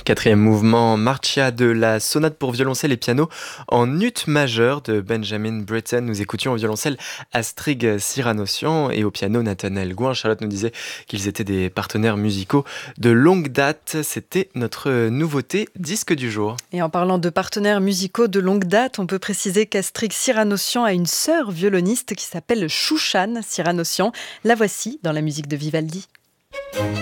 Quatrième mouvement, Marcia de la sonate pour violoncelle et piano en ut majeur de Benjamin Britten. Nous écoutions au violoncelle Astrid Cyranossian et au piano Nathanaël Gouin. Charlotte nous disait qu'ils étaient des partenaires musicaux de longue date. C'était notre nouveauté disque du jour. Et en parlant de partenaires musicaux de longue date, on peut préciser qu'Astrid Cyranossian a une sœur violoniste qui s'appelle Chouchane Cyranossian. La voici dans la musique de Vivaldi.